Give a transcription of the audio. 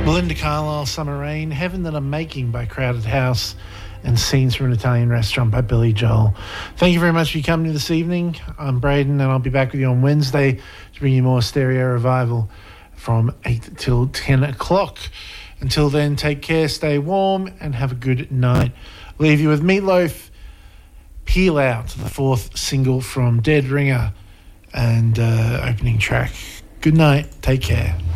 Belinda Carlisle, Summer Rain, Heaven That I'm Making by Crowded House, and Scenes from an Italian Restaurant by Billy Joel. Thank you very much for your company this evening. I'm Braden, and I'll be back with you on Wednesday to bring you more Stereo Revival from 8 till 10 o'clock. Until then, take care, stay warm, and have a good night. Leave you with Meatloaf, Peel Out, the fourth single from Dead Ringer, and opening track. Good night, take care.